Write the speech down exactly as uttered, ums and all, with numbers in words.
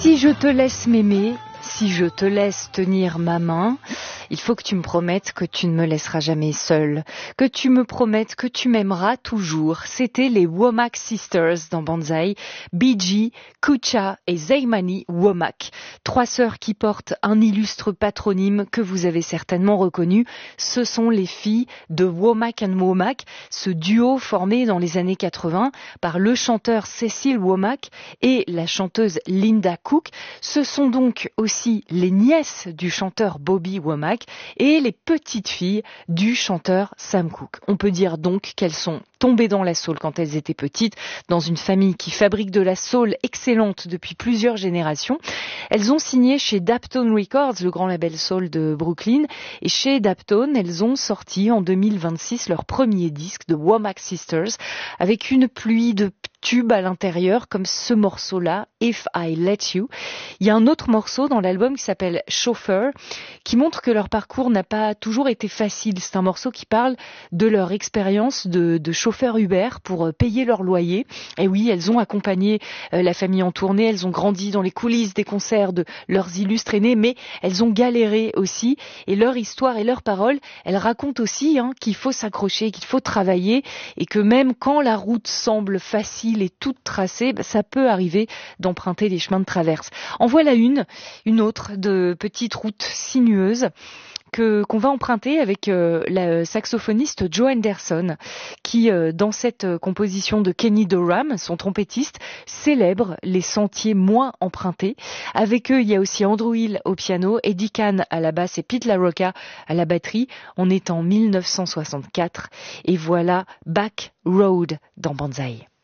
Si je te laisse m'aimer, si je te laisse tenir ma main, il faut que tu me promettes que tu ne me laisseras jamais seule, que tu me promettes que tu m'aimeras toujours. C'était les Womack Sisters dans Banzai, Bee-Gee, Kucha et Zaymani Womack. Trois sœurs qui portent un illustre patronyme que vous avez certainement reconnu. Ce sont les filles de Womack and Womack, ce duo formé dans les années quatre-vingts par le chanteur Cecil Womack et la chanteuse Linda Cook. Ce sont donc aussi les nièces du chanteur Bobby Womack et les petites filles du chanteur Sam Cooke. On peut dire donc qu'elles sont tombées dans la soul quand elles étaient petites, dans une famille qui fabrique de la soul excellente depuis plusieurs générations. Elles ont signé chez Daptone Records, le grand label soul de Brooklyn, et chez Daptone, elles ont sorti en deux mille vingt-six leur premier disque de Womack Sisters, avec une pluie de tubes à l'intérieur, comme ce morceau-là, If I Let You. Il y a un autre morceau dans l'album qui s'appelle Chauffeur, qui montre que leur parcours n'a pas toujours été facile. C'est un morceau qui parle de leur expérience de, de chauffeur Uber pour payer leur loyer. Et oui, elles ont accompagné euh, la famille en tournée, elles ont grandi dans les coulisses des concerts de leurs illustres aînés, mais elles ont galéré aussi. Et leur histoire et leurs paroles, elles racontent aussi hein, qu'il faut s'accrocher, qu'il faut travailler, et que même quand la route semble facile et toute tracée, bah, ça peut arriver d'emprunter des chemins de traverse. En voilà une, une autre de petites routes sinueuses que qu'on va emprunter avec euh, la saxophoniste Joe Henderson, qui euh, dans cette euh, composition de Kenny Dorham, son trompettiste, célèbre les sentiers moins empruntés. Avec eux, il y a aussi Andrew Hill au piano, Eddie Kahn à la basse et Pete LaRocca à la batterie. On est en mille neuf cent soixante-quatre et voilà Back Road dans Banzai.